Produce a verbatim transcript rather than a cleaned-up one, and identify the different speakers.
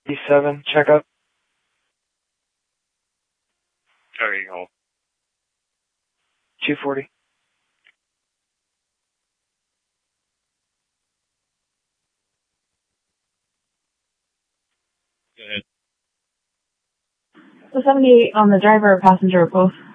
Speaker 1: seven, checkup.
Speaker 2: Okay, hold.
Speaker 1: two forty.
Speaker 2: Go ahead.
Speaker 3: So seventy-eight on the driver or passenger both?